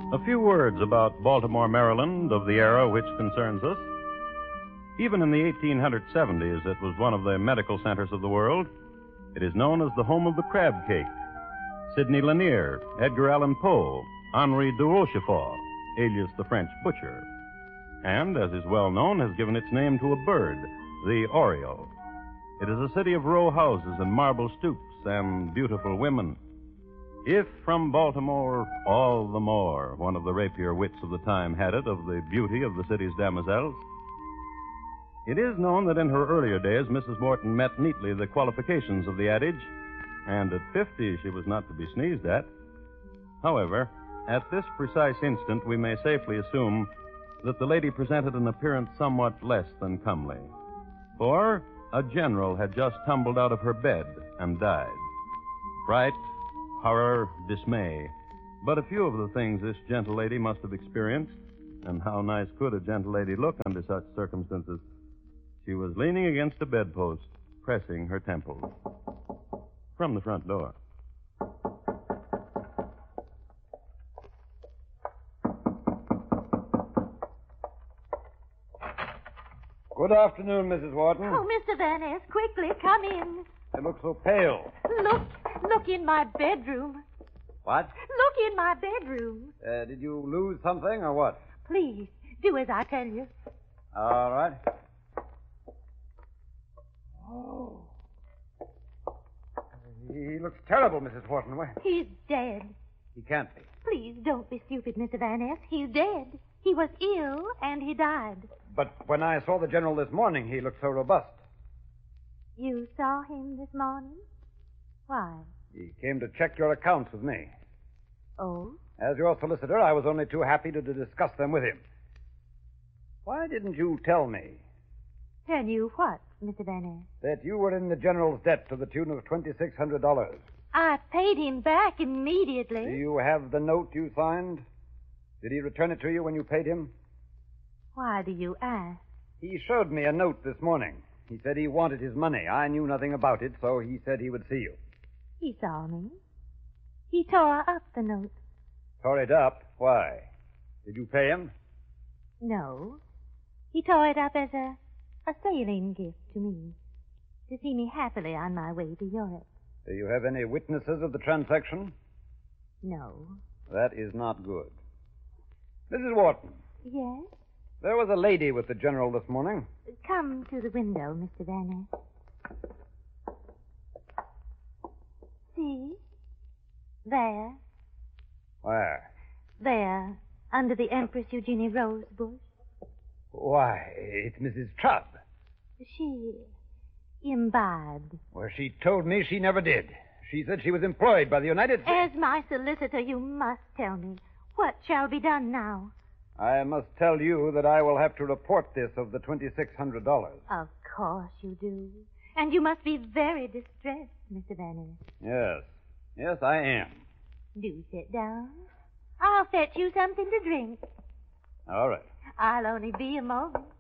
A few words about Baltimore, Maryland, of the era which concerns us. Even in the 1870s, it was one of the medical centers of the world. It is known as the home of the crab cake. Sidney Lanier, Edgar Allan Poe, Henri de Rochefort, alias the French butcher. And, as is well known, has given its name to a bird, the oriole. It is a city of row houses and marble stoops and beautiful women. If from Baltimore, all the more, one of the rapier wits of the time had it of the beauty of the city's damoiselles. It is known that in her earlier days, Mrs. Morton met neatly the qualifications of the adage, and at 50 she was not to be sneezed at. However, at this precise instant, we may safely assume that the lady presented an appearance somewhat less than comely. For a general had just tumbled out of her bed and died. Fright, horror, dismay. But a few of the things this gentle lady must have experienced, and how nice could a gentle lady look under such circumstances? She was leaning against a bedpost, pressing her temples. From the front door. Good afternoon, Mrs. Wharton. Oh, Mr. Van Ness, quickly, come in. You look so pale. Look in my bedroom. What? Look in my bedroom. Did you lose something or what? Please, do as I tell you. All right. Oh. He looks terrible, Mrs. Wharton. He's dead. He can't be. Please don't be stupid, Mr. Van Ness. He's dead. He was ill, and he died. But when I saw the general this morning, he looked so robust. You saw him this morning? Why? He came to check your accounts with me. Oh? As your solicitor, I was only too happy to discuss them with him. Why didn't you tell me? Tell you what, Mr. Van Ness? That you were in the general's debt to the tune of $2,600. I paid him back immediately. Do you have the note you signed? Did he return it to you when you paid him? Why do you ask? He showed me a note this morning. He said he wanted his money. I knew nothing about it, so he said he would see you. He saw me. He tore up the note. Tore it up? Why? Did you pay him? No. He tore it up as a sailing gift to me, to see me happily on my way to Europe. Do you have any witnesses of the transaction? No. That is not good. Mrs. Wharton. Yes? There was a lady with the general this morning. Come to the window, Mr. Van Ness. See? There. Where? There, under the Empress Eugenie rose bush. Why, it's Mrs. Trubb. She imbibed. Well, she told me she never did. She said she was employed by the United States. As my solicitor, you must tell me. What shall be done now? I must tell you that I will have to report this of the $2,600. Of course you do. And you must be very distressed, Mr. Van Ness. Yes. Yes, I am. Do sit down. I'll fetch you something to drink. All right. I'll only be a moment.